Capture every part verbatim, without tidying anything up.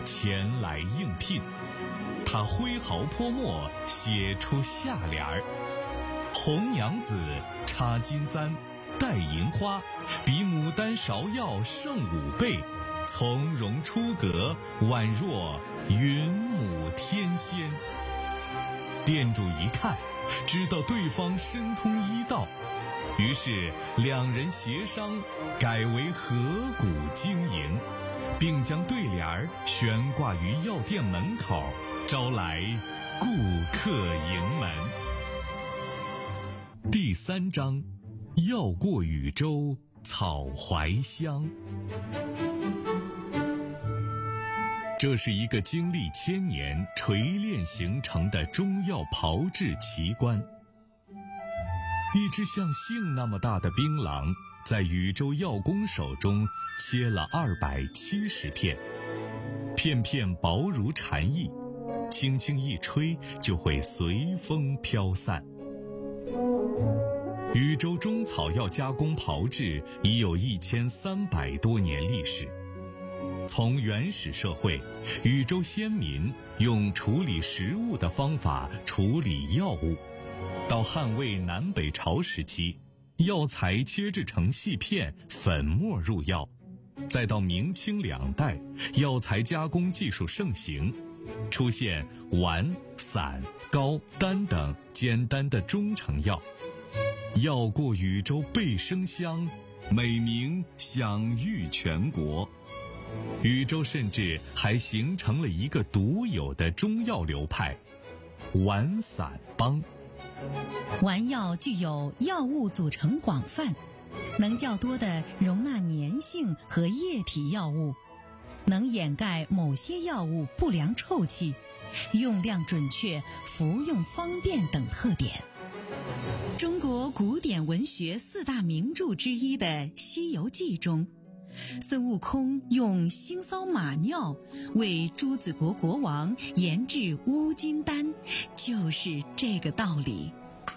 前来应聘。他挥毫泼墨，写出下联儿：红娘子插金簪，戴银花，比牡丹芍药胜五倍，从容出阁，宛若云母天仙。店主一看，知道对方深通医道，于是两人协商改为合股经营，并将对联儿悬挂于药店门口，招来顾客盈门。第三章，药过禹州草怀香。这是一个经历千年锤炼形成的中药炮制奇观。一只像杏那么大的槟榔，在禹州药工手中切了二百七十片，片片薄如蝉翼，轻轻一吹就会随风飘散。禹州中草药加工炮制已有一千三百多年历史。从原始社会，禹州先民用处理食物的方法处理药物，到汉魏南北朝时期，药材切制成细片，粉末入药，再到明清两代，药材加工技术盛行，出现丸、散、膏、丹等简单的中成药。药过禹州倍生香，美名享誉全国。禹州甚至还形成了一个独有的中药流派——丸散帮。 丸药具有药物组成广泛，能较多地容纳粘性和液体药物，能掩盖某些药物不良臭气，用量准确，服用方便等特点。中国古典文学四大名著之一的《西游记》中，孙悟空用腥臊马尿为朱子国国王研制乌金丹，就是这个道理。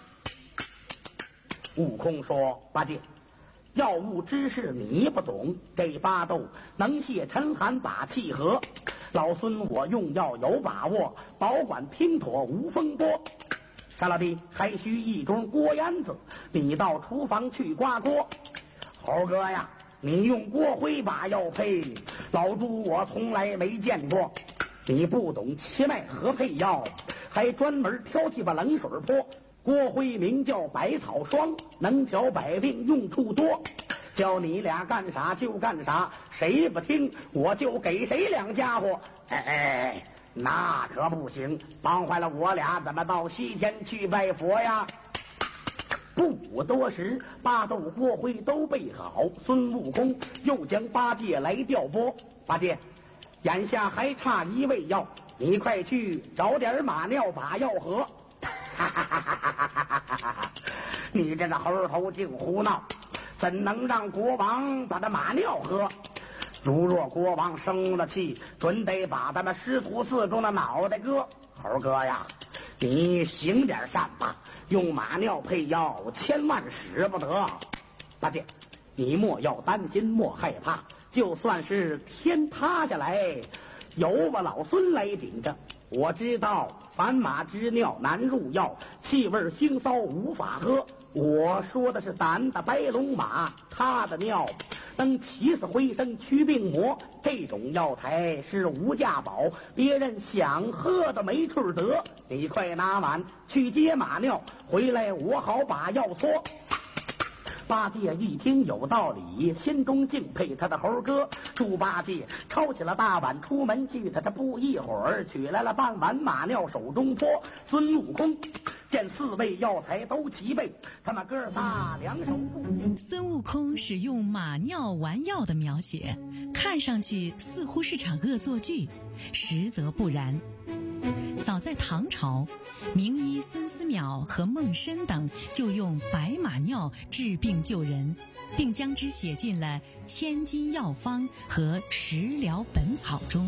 悟空说：“八戒，药物知识你不懂，这巴豆能泄沉寒把气和。老孙我用药有把握，保管拼妥无风波。沙老弟，还需一盅锅烟子，你到厨房去刮锅。猴哥呀，你用锅灰把药配，老猪我从来没见过。你不懂奇脉和配药，还专门挑剔把冷水泼。锅灰名叫百草霜，能调百病，用处多。教你俩干啥就干啥，谁不听我就给谁两家伙。哎哎，那可不行，忙坏了我俩怎么到西天去拜佛呀？”不多时，八豆锅灰都备好，孙悟空又将八戒来调拨。八戒，眼下还差一味药，你快去找点马尿把药喝。哈哈哈哈哈哈！你这个猴头净胡闹，怎能让国王把这马尿喝？如若国王生了气，准得把咱们师徒四中的脑袋割。猴哥呀，你行点善吧，用马尿配药，千万使不得。八戒，你莫要担心，莫害怕，就算是天塌下来，有我老孙来顶着。我知道凡马之尿难入药，气味腥臊无法喝。我说的是胆的白龙马，它的尿能起死回生，驱病魔。这种药材是无价宝，别人想喝的没处得。你快拿碗去接马尿回来，我好把药搓。八戒一听有道理，心中敬佩他的猴哥。猪八戒抄起了大碗出门去，他这不一会儿取来了半碗马尿手中泼。孙悟空见四味药材都齐备，他们哥仨两手共进。 孙悟空使用马尿丸药的描写，看上去似乎是场恶作剧，实则不然。早在唐朝，名医孙思邈和孟参等就用白马尿治病救人，并将之写进了《千金药方》和《食疗本草》中。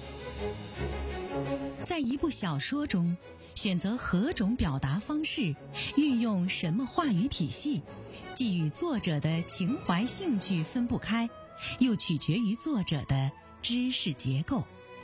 在一部小说中，选择何种表达方式，运用什么话语体系，既与作者的情怀兴趣分不开，又取决于作者的知识结构。